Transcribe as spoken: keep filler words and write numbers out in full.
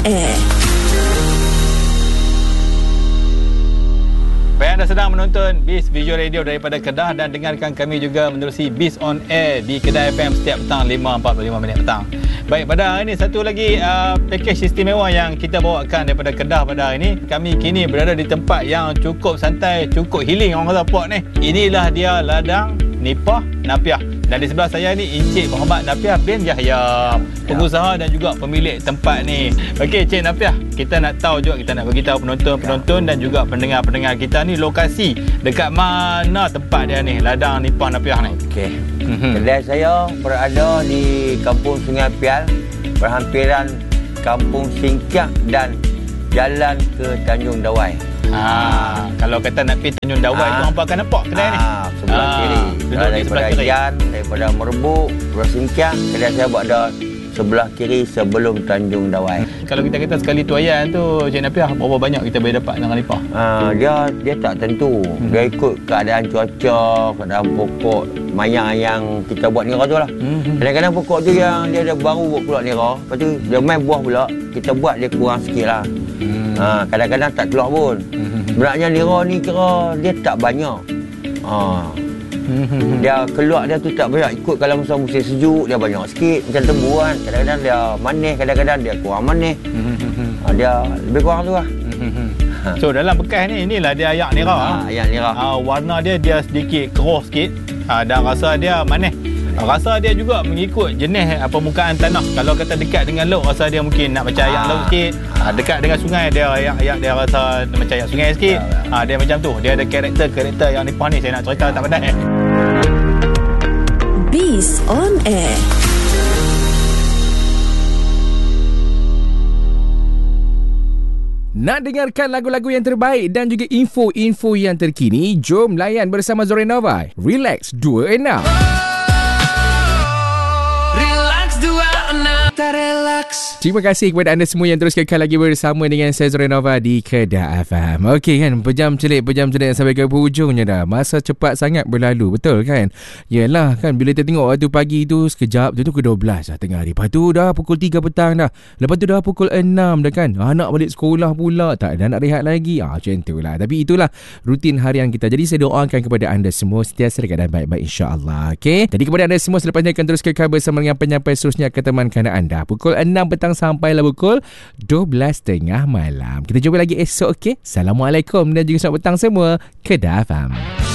Air. Baik, anda sedang menonton Biz Visual Radio daripada Kedah dan dengarkan kami juga menerusi Biz On Air di Kedah F M setiap petang lima empat puluh lima minit petang. Baik, pada hari ini satu lagi uh, package istimewa yang kita bawakan daripada Kedah pada hari ini. Kami kini berada di tempat yang cukup santai, cukup healing orang kata port ni. Inilah dia ladang Nipah Napiah. Dan di sebelah saya ni Encik Muhammad Napiah bin Yahya, pengusaha dan juga pemilik tempat ni. Okey, Encik Napiah, kita nak tahu juga, kita nak beritahu penonton-penonton dan juga pendengar-pendengar kita ni lokasi dekat mana tempat dia ni, ladang Nipah Napiah ni. Okey. Mm-hmm. Kedai saya berada di Kampung Sungai Pial, berhampiran Kampung Singkiak dan jalan ke Tanjung Dawai. Ha, kalau kata nak pergi Tanjung Dawai ha. tu hampa akan nampak kedai ni. Ha, sebelah ha. kiri. Duduk di sebelah kiri. Jan, daripada Merbuk, Pulau Singkiak, kedai saya berada sebelah kiri sebelum Tanjung Dawai. Kalau kita kata sekali tuaian tu, Cik Napiah, berapa banyak kita boleh dapat dengan Nipah? Ha, dia dia tak tentu. Hmm. Dia ikut keadaan cuaca, keadaan pokok mayang yang kita buat nira tu lah. Hmm. Kadang-kadang pokok tu yang dia dah baru buat keluar nira, lepas tu dia main buah pula, kita buat dia kurang sikit lah. Hmm. Ha, kadang-kadang tak keluar pun. Hmm. Sebenarnya nira ni kira dia tak banyak. Ha. Hmm. Dia keluar dia tu tak banyak, ikut kalau masa musim sejuk dia banyak sikit macam lembu kan. Kadang-kadang dia manis, kadang-kadang dia kurang manis. Hmm. Ha, dia lebih kurang tu lah. Hmm. So dalam bekas ni, inilah dia ayak nira. Ha, ayak nira. Ha, warna dia dia sedikit keruh sikit. Ha, dan rasa dia manis. Rasa dia juga mengikut jenis permukaan tanah. Kalau kata dekat dengan laut, rasa dia mungkin nak macam ayak laut sikit. Ha, dekat dengan sungai, dia ayak-ayak dia rasa macam ayak sungai sikit. Ha, dia macam tu. Dia ada karakter-karakter yang Nipah ni saya nak cerita tak pandai. Biz On Air. Nak dengarkan lagu-lagu yang terbaik dan juga info-info yang terkini? Jom layan bersama Zorenova. Relax dua puluh enam. Terima kasih kepada anda semua yang terus kekal lagi bersama dengan saya Zorenova di Kedah F M. Okey kan, pejam celik, pejam celik sampai ke hujungnya dah. Masa cepat sangat berlalu, betul kan? Yalah kan, bila kita tengok waktu pagi tu sekejap, tu tu ke dua belas dah tengah hari. Lepas tu dah pukul tiga petang dah. Lepas tu dah pukul enam dah kan. Anak balik sekolah pula, tak ada nak rehat lagi. Ah, macam tu lah. Tapi itulah rutin harian kita. Jadi saya doakan kepada anda semua sentiasa dalam keadaan baik-baik insya-Allah. Okey. Jadi kepada anda semua selepas ini akan terus kekal bersama dengan penyampai seterusnya ke teman kanan anda. Pukul enam petang sampailah pukul dua belas tiga puluh malam. Kita jumpa lagi esok, okey? Assalamualaikum dan juga selamat petang semua. Kedah F M.